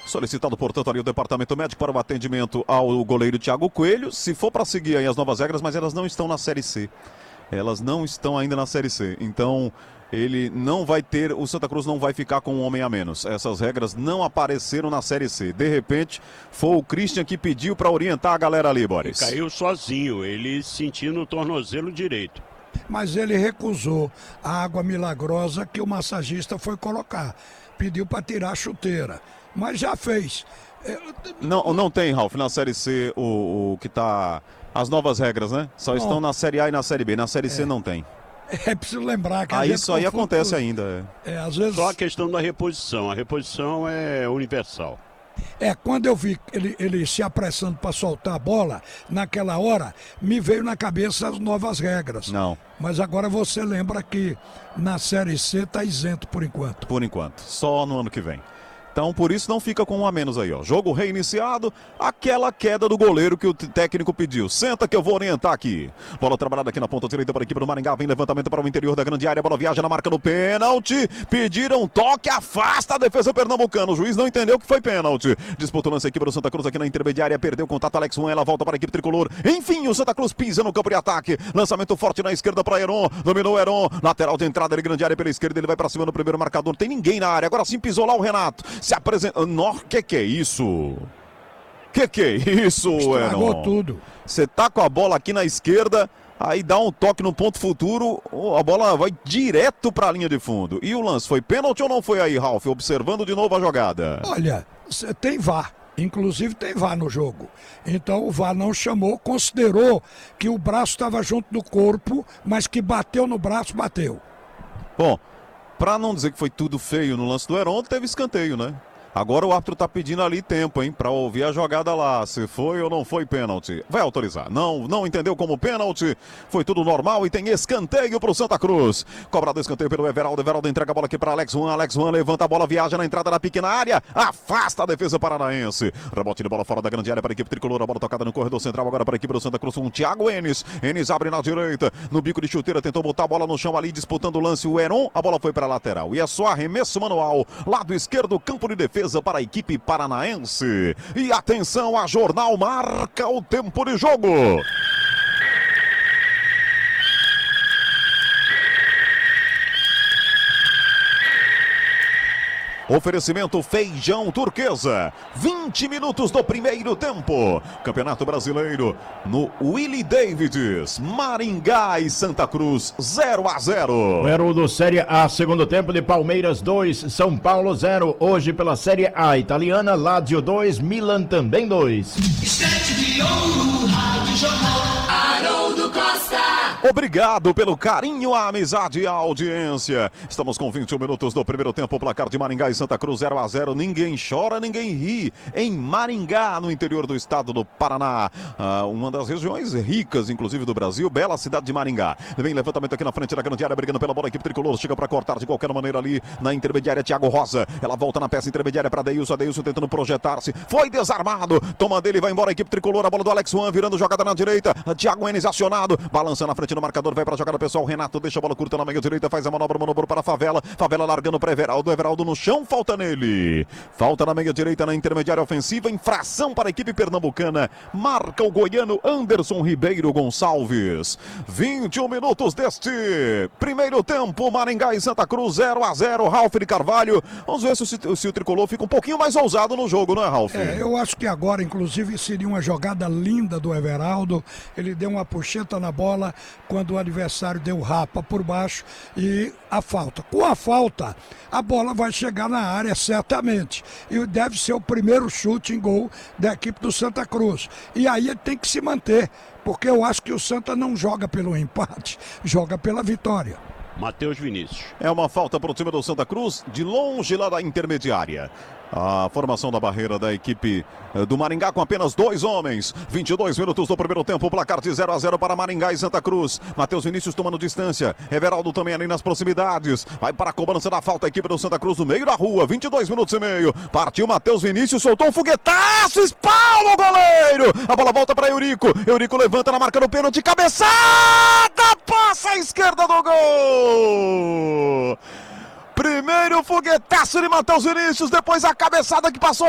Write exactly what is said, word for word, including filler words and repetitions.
Solicitado, portanto, ali o departamento médico para o atendimento ao goleiro Thiago Coelho. Se for para seguir aí as novas regras, mas elas não estão na Série C. Elas não estão ainda na Série C. Então, ele não vai ter, o Santa Cruz não vai ficar com um homem a menos. Essas regras não apareceram na Série C. De repente, foi o Christian que pediu para orientar a galera ali, Boris. Ele caiu sozinho, ele sentindo o tornozelo direito. Mas ele recusou a água milagrosa que o massagista foi colocar. Pediu para tirar a chuteira, mas já fez. Não, não tem, Ralf, na Série C o, o que tá... As novas regras, né? Só não. Estão na Série A e na Série B. Na Série é. C não tem. É preciso lembrar que a ah, gente isso aí acontece tudo. ainda. É. É, às vezes... Só a questão da reposição. A reposição é universal. É, quando eu vi ele, ele se apressando para soltar a bola, naquela hora, me veio na cabeça as novas regras. Não. Mas agora você lembra que na Série C está isento por enquanto. Por enquanto. Só no ano que vem. Então, por isso não fica com um a menos aí, ó. Jogo reiniciado, aquela queda do goleiro que o técnico pediu. Senta que eu vou orientar aqui. Bola trabalhada aqui na ponta direita para a equipe do Maringá. Vem levantamento para o interior da grande área. Bola viaja na marca do pênalti. Pediram toque, afasta a defesa pernambucana. O juiz não entendeu que foi pênalti. Disputou lance a equipe do Santa Cruz aqui na intermediária. Perdeu o contato, Alex Juan. Ela volta para a equipe tricolor. Enfim, o Santa Cruz pisa no campo de ataque. Lançamento forte na esquerda para Heron. Dominou o Heron. Lateral de entrada de grande área pela esquerda. Ele vai para cima no primeiro marcador. Tem ninguém na área. Agora sim pisou lá o Renato. Se apresenta. Nossa, que que é isso? Que que é isso, Estragou Heron? tudo. Você tá com a bola aqui na esquerda, aí dá um toque no ponto futuro, a bola vai direto para a linha de fundo. E o lance foi pênalti ou não foi aí, Ralf? Observando de novo a jogada. Olha, tem V A R. Inclusive tem V A R no jogo. Então o V A R não chamou, considerou que o braço estava junto do corpo, mas que bateu no braço, bateu. Bom, para não dizer que foi tudo feio no lance do Heron, teve escanteio, né? Agora o árbitro tá pedindo ali tempo, hein, para ouvir a jogada lá, se foi ou não foi pênalti. Vai autorizar. Não, não entendeu como pênalti. Foi tudo normal e tem escanteio pro Santa Cruz. Cobrado escanteio pelo Everaldo. Everaldo entrega a bola aqui para Alex Juan. Alex Juan levanta a bola, viaja na entrada da pequena área, afasta a defesa paranaense. Rebote de bola fora da grande área para a equipe tricolor. A bola tocada no corredor central agora para a equipe do Santa Cruz com o Thiago Enes. Enes abre na direita, no bico de chuteira, tentou botar a bola no chão ali, disputando o lance. O Heron, a bola foi para a lateral. E é só arremesso manual, lado esquerdo, campo de defesa para a equipe paranaense. E atenção, a Jornal marca o tempo de jogo. Oferecimento Feijão Turquesa. vinte minutos do primeiro tempo. Campeonato Brasileiro no Willie Davids. Maringá e Santa Cruz zero a zero. Duelo do Série A, segundo tempo de Palmeiras dois, São Paulo zero. Hoje pela Série A italiana, Lazio dois, Milan também dois. Estante de ouro, Rádio Jornal, Haroldo Costa. Obrigado pelo carinho, a amizade e a audiência. Estamos com vinte e um minutos do primeiro tempo. O placar de Maringá e Santa Cruz zero a zero. Ninguém chora, ninguém ri. Em Maringá, no interior do estado do Paraná. Ah, uma das regiões ricas, inclusive, do Brasil. Bela cidade de Maringá. Vem levantamento aqui na frente da grande área, brigando pela bola. A equipe tricolor chega para cortar de qualquer maneira ali na intermediária. Thiago Rosa. Ela volta na peça intermediária para Deilson. Deilson tentando projetar-se. Foi desarmado. Toma dele, vai embora a equipe tricolor. A bola do Alex Juan virando jogada na direita. Thiago Enes acionado. Balança na frente no marcador, vai para a jogada pessoal. Renato deixa a bola curta na meia direita, faz a manobra, manobra para a Favela. Favela largando para Everaldo. Everaldo no chão, falta nele. Falta na meia direita, na intermediária ofensiva. Infração para a equipe pernambucana. Marca o goiano Anderson Ribeiro Gonçalves. vinte e um minutos deste primeiro tempo. Maringá e Santa Cruz zero a zero. Ralf de Carvalho. Vamos ver se o, se o tricolor fica um pouquinho mais ousado no jogo, não é, Ralf? É, eu acho que agora, inclusive, seria uma jogada linda do Everaldo. Ele deu uma puxeta na bola quando o adversário deu rapa por baixo e a falta. Com a falta, a bola vai chegar na área certamente. E deve ser o primeiro chute em gol da equipe do Santa Cruz. E aí ele tem que se manter, porque eu acho que o Santa não joga pelo empate, joga pela vitória. Matheus Vinícius. É uma falta para o time do Santa Cruz, de longe lá da intermediária. A formação da barreira da equipe do Maringá com apenas dois homens. vinte e dois minutos do primeiro tempo, o placar de zero a zero para Maringá e Santa Cruz. Matheus Vinícius tomando distância. Everaldo também ali nas proximidades. Vai para a cobrança da falta a equipe do Santa Cruz no meio da rua. vinte e dois minutos e meio. Partiu Matheus Vinícius, soltou um foguetaço. Espalma o goleiro. A bola volta para Eurico. Eurico levanta na marca do pênalti. Cabeçada! Passa à esquerda do gol. Primeiro foguetaço de Matheus Vinícius, depois a cabeçada que passou